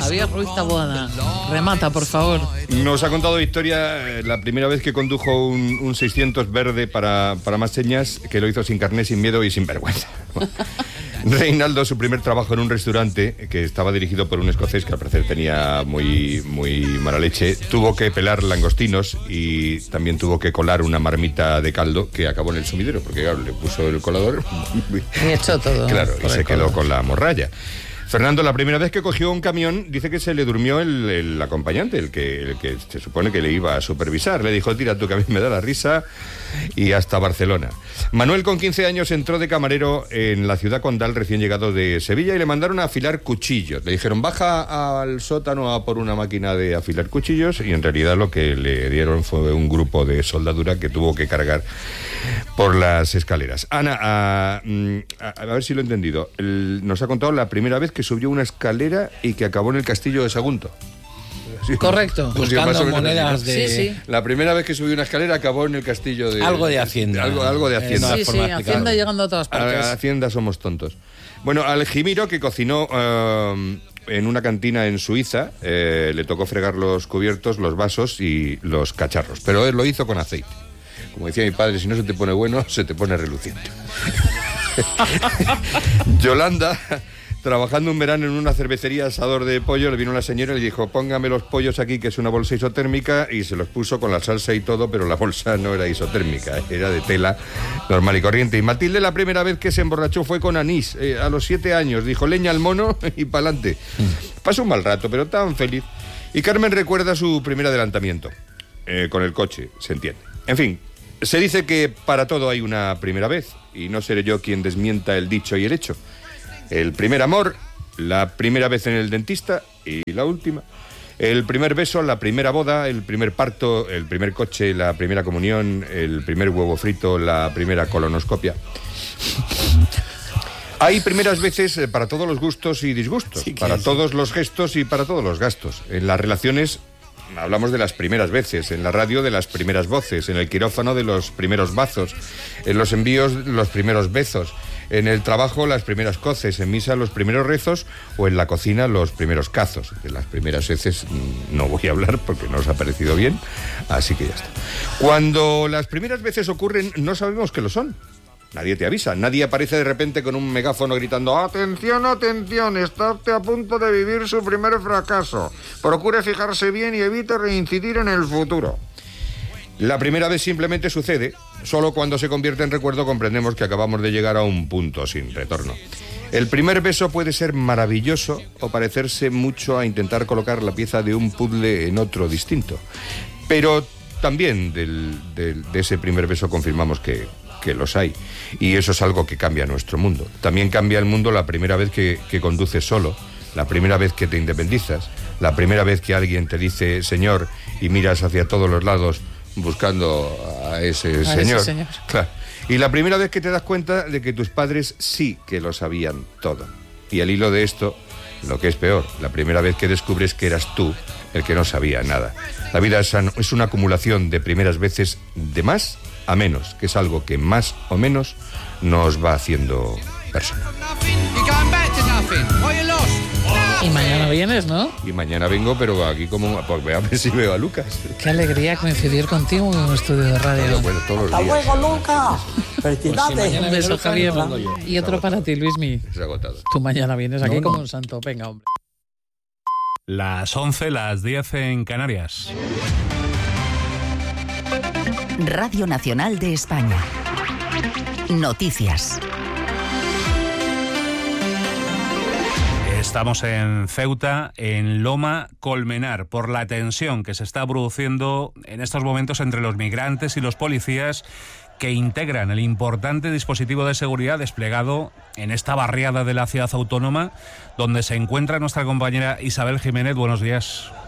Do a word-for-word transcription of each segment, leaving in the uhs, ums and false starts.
Javier Ruiz Taboada, remata, por favor. Nos ha contado Victoria la primera vez que condujo un, un seiscientos verde para, para más señas, que lo hizo sin carné, sin miedo y sin vergüenza. Reinaldo, su primer trabajo en un restaurante que estaba dirigido por un escocés que al parecer tenía muy, muy mala leche, tuvo que pelar langostinos y también tuvo que colar una marmita de caldo que acabó en el sumidero, porque claro, le puso el colador y echó todo. Claro, y se quedó con la morralla. Fernando, la primera vez que cogió un camión, dice que se le durmió el, el acompañante, el que, el que se supone que le iba a supervisar. Le dijo, tira tú que a mí me da la risa, y hasta Barcelona. Manuel, con quince años, entró de camarero en la ciudad condal recién llegado de Sevilla y le mandaron a afilar cuchillos. Le dijeron, baja al sótano a por una máquina de afilar cuchillos, y en realidad lo que le dieron fue un grupo de soldadura que tuvo que cargar por las escaleras. Ana, a, a, a ver si lo he entendido. El, nos ha contado la primera vez que subió una escalera y que acabó en el castillo de Sagunto. Sí, correcto. Buscando monedas de... Sí, sí. La primera vez que subió una escalera acabó en el castillo de... Algo de Hacienda. Algo, algo de Hacienda. Sí, sí, Hacienda llegando a todas partes. A Hacienda somos tontos. Bueno, al Jimiro, que cocinó uh, en una cantina en Suiza, eh, le tocó fregar los cubiertos, los vasos y los cacharros. Pero él lo hizo con aceite. Como decía mi padre, si no se te pone bueno, se te pone reluciente. Yolanda... Trabajando un verano en una cervecería asador de pollo, le vino una señora y le dijo, póngame los pollos aquí, que es una bolsa isotérmica, y se los puso con la salsa y todo, pero la bolsa no era isotérmica, era de tela normal y corriente. Y Matilde, la primera vez que se emborrachó fue con anís, eh, a los siete años, dijo, leña al mono y pa'lante. Pasó un mal rato, pero tan feliz. Y Carmen recuerda su primer adelantamiento, eh, con el coche, se entiende. En fin, se dice que para todo hay una primera vez, y no seré yo quien desmienta el dicho y el hecho. El primer amor, la primera vez en el dentista y la última. El primer beso, la primera boda, el primer parto, el primer coche, la primera comunión, el primer huevo frito, la primera colonoscopia. Hay primeras veces para todos los gustos y disgustos, sí, para sí. todos los gestos y para todos los gastos. En las relaciones hablamos de las primeras veces, en la radio de las primeras voces, en el quirófano de los primeros bazos, en los envíos los primeros besos, en el trabajo las primeras coces, en misa los primeros rezos o en la cocina los primeros cazos. De las primeras veces no voy a hablar porque no os ha parecido bien, así que ya está. Cuando las primeras veces ocurren no sabemos que lo son. Nadie te avisa, nadie aparece de repente con un megáfono gritando «Atención, atención, está a punto de vivir su primer fracaso. Procure fijarse bien y evite reincidir en el futuro». La primera vez simplemente sucede, solo cuando se convierte en recuerdo comprendemos que acabamos de llegar a un punto sin retorno. El primer beso puede ser maravilloso o parecerse mucho a intentar colocar la pieza de un puzzle en otro distinto. Pero también del, del, de ese primer beso confirmamos que, que los hay. Y eso es algo que cambia nuestro mundo. También cambia el mundo la primera vez que, que conduces solo, la primera vez que te independizas, la primera vez que alguien te dice señor y miras hacia todos los lados buscando a ese a señor. Ese señor. Claro. Y la primera vez que te das cuenta de que tus padres sí que lo sabían todo. Y al hilo de esto, lo que es peor, la primera vez que descubres que eras tú el que no sabía nada. La vida es una acumulación de primeras veces de más a menos, que es algo que más o menos nos va haciendo persona. Y mañana vienes, ¿no? Y mañana vengo, pero aquí como... Pues voy a ver si veo a Lucas. Qué alegría coincidir contigo en un estudio de radio. Bueno, bueno, todos los días. ¡Hasta luego, Lucas! ¡Felicidades! Un beso, Javier. Y otro para ti, Luismi. Es agotado. Tú mañana vienes aquí no, no. como un santo. Venga, hombre. Las once, las diez en Canarias. Radio Nacional de España. Noticias. Estamos en Ceuta, en Loma Colmenar, por la tensión que se está produciendo en estos momentos entre los migrantes y los policías que integran el importante dispositivo de seguridad desplegado en esta barriada de la ciudad autónoma, donde se encuentra nuestra compañera Isabel Jiménez. Buenos días.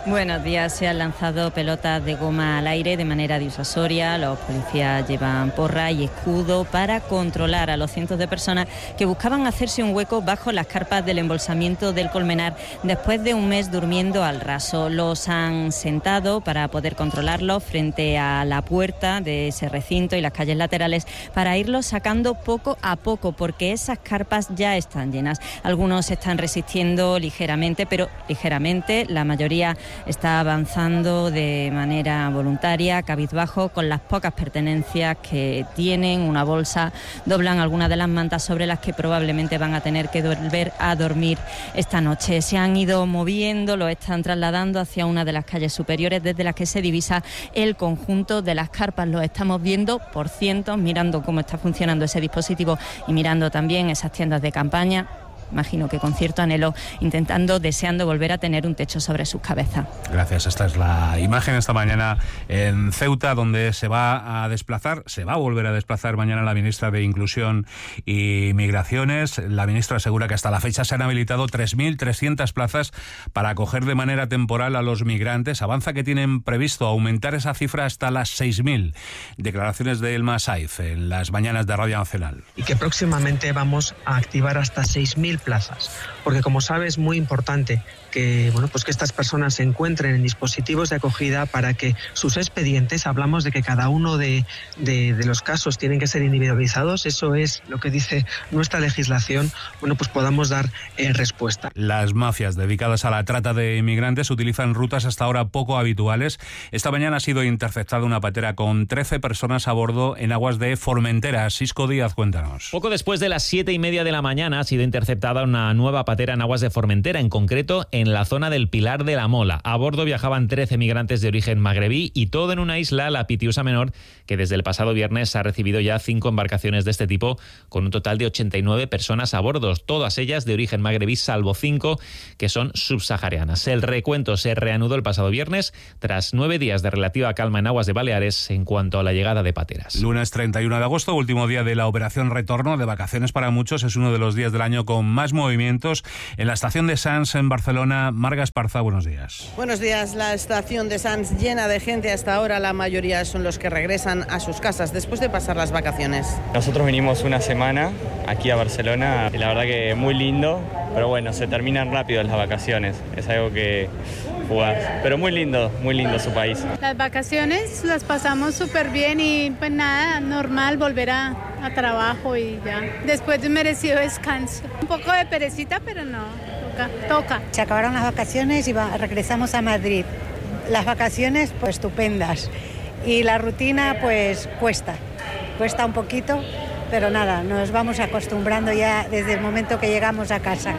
Buenos días. Se han lanzado pelotas de goma al aire de manera disuasoria. Los policías llevan porra y escudo para controlar a los cientos de personas que buscaban hacerse un hueco bajo las carpas del embolsamiento del Colmenar después de un mes durmiendo al raso. Los han sentado para poder controlarlos frente a la puerta de ese recinto y las calles laterales para irlos sacando poco a poco, porque esas carpas ya están llenas. Algunos se están resistiendo ligeramente, pero ligeramente. La mayoría está avanzando de manera voluntaria, cabizbajo, con las pocas pertenencias que tienen, una bolsa, doblan algunas de las mantas sobre las que probablemente van a tener que volver a dormir esta noche. Se han ido moviendo, lo están trasladando hacia una de las calles superiores desde las que se divisa el conjunto de las carpas. Lo estamos viendo por cientos, mirando cómo está funcionando ese dispositivo y mirando también esas tiendas de campaña. Imagino que con cierto anhelo, intentando, deseando volver a tener un techo sobre sus cabezas. Gracias. Esta es la imagen esta mañana en Ceuta, donde se va a desplazar, se va a volver a desplazar mañana la ministra de Inclusión y Migraciones. La ministra asegura que hasta la fecha se han habilitado tres mil trescientas plazas para acoger de manera temporal a los migrantes. Avanza que tienen previsto aumentar esa cifra hasta las seis mil. Declaraciones de Elma Saiz en las mañanas de Radio Nacional. Y que próximamente vamos a activar hasta seis mil plazas, porque como sabes es muy importante que, bueno, pues que estas personas se encuentren en dispositivos de acogida para que sus expedientes, hablamos de que cada uno de, de, de los casos tienen que ser individualizados, eso es lo que dice nuestra legislación, bueno, pues podamos dar eh, respuesta. Las mafias dedicadas a la trata de inmigrantes utilizan rutas hasta ahora poco habituales. Esta mañana ha sido interceptada una patera con trece personas a bordo en aguas de Formentera. Sisco Díaz, cuéntanos. Poco después de las siete y media de la mañana ha sido interceptada una nueva patera en aguas de Formentera, en concreto en la zona del Pilar de la Mola. A bordo viajaban trece migrantes de origen magrebí y todo en una isla, la Pitiusa Menor, que desde el pasado viernes ha recibido ya cinco embarcaciones de este tipo, con un total de ochenta y nueve personas a bordo, todas ellas de origen magrebí, salvo cinco que son subsaharianas. El recuento se reanudó el pasado viernes, tras nueve días de relativa calma en aguas de Baleares en cuanto a la llegada de pateras. Lunes treinta y uno de agosto, último día de la operación retorno de vacaciones para muchos. Es uno de los días del año con más movimientos. En la estación de Sants, en Barcelona, Marga Esparza, buenos días. Buenos días. La estación de Sants llena de gente. Hasta ahora la mayoría son los que regresan a sus casas después de pasar las vacaciones. Nosotros vinimos una semana aquí a Barcelona y la verdad que muy lindo, pero bueno, se terminan rápido las vacaciones. Es algo que fugaz, pero muy lindo, muy lindo su país. Las vacaciones las pasamos súper bien y pues nada, normal volver a, a trabajo y ya. Después de un merecido descanso. Un poco de perecita, pero no, toca, toca. Se acabaron las vacaciones y va, regresamos a Madrid. Las vacaciones pues estupendas y la rutina pues cuesta, cuesta un poquito, pero nada, nos vamos acostumbrando ya desde el momento que llegamos a casa.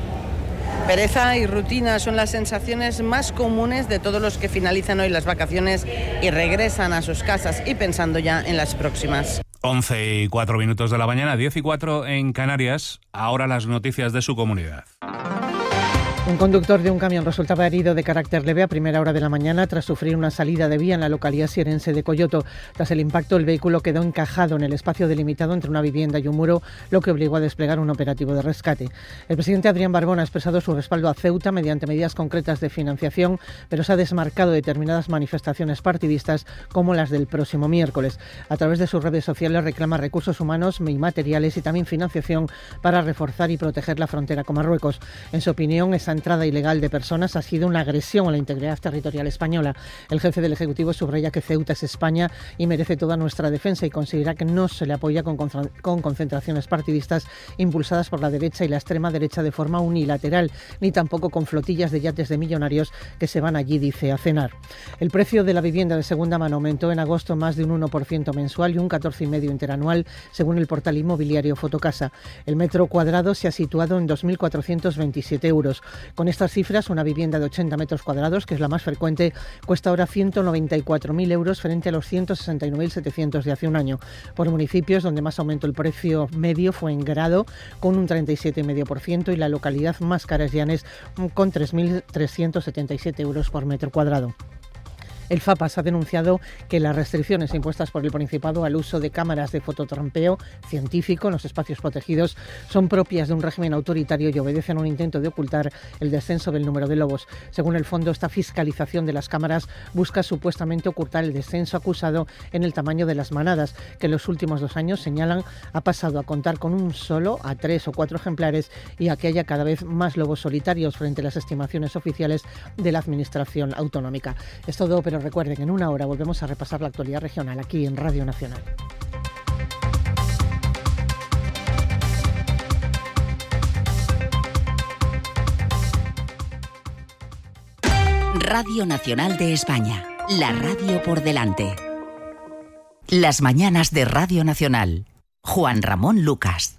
Pereza y rutina son las sensaciones más comunes de todos los que finalizan hoy las vacaciones y regresan a sus casas y pensando ya en las próximas. once y cuatro minutos de la mañana, diez y cuatro en Canarias. Ahora las noticias de su comunidad. Un conductor de un camión resultaba herido de carácter leve a primera hora de la mañana tras sufrir una salida de vía en la localidad sierense de Coyoto. Tras el impacto, el vehículo quedó encajado en el espacio delimitado entre una vivienda y un muro, lo que obligó a desplegar un operativo de rescate. El presidente Adrián Barbón ha expresado su respaldo a Ceuta mediante medidas concretas de financiación, pero se ha desmarcado determinadas manifestaciones partidistas como las del próximo miércoles. A través de sus redes sociales reclama recursos humanos y materiales y también financiación para reforzar y proteger la frontera con Marruecos. En su opinión, esa entrada ilegal de personas ha sido una agresión a la integridad territorial española. El jefe del Ejecutivo subraya que Ceuta es España y merece toda nuestra defensa y considera que no se le apoya con, con concentraciones partidistas impulsadas por la derecha y la extrema derecha de forma unilateral, ni tampoco con flotillas de yates de millonarios que se van allí, dice, a cenar. El precio de la vivienda de segunda mano aumentó en agosto más de un uno por ciento mensual y un catorce coma cinco por ciento interanual, según el portal inmobiliario Fotocasa. El metro cuadrado se ha situado en dos mil cuatrocientos veintisiete euros. Con estas cifras, una vivienda de ochenta metros cuadrados, que es la más frecuente, cuesta ahora ciento noventa y cuatro mil euros frente a los ciento sesenta y nueve mil setecientos de hace un año. Por municipios, donde más aumentó el precio medio fue en Grado, con un treinta y siete coma cinco por ciento, y la localidad más cara es Llanes, con tres mil trescientos setenta y siete euros por metro cuadrado. El FAPAS ha denunciado que las restricciones impuestas por el Principado al uso de cámaras de fototrampeo científico en los espacios protegidos son propias de un régimen autoritario y obedecen a un intento de ocultar el descenso del número de lobos. Según el fondo, esta fiscalización de las cámaras busca supuestamente ocultar el descenso acusado en el tamaño de las manadas, que en los últimos dos años, señalan, ha pasado a contar con un solo a tres o cuatro ejemplares y a que haya cada vez más lobos solitarios frente a las estimaciones oficiales de la Administración autonómica. Es todo, pero recuerden, en una hora volvemos a repasar la actualidad regional aquí en Radio Nacional. Radio Nacional de España, la radio por delante. Las mañanas de Radio Nacional. Juan Ramón Lucas.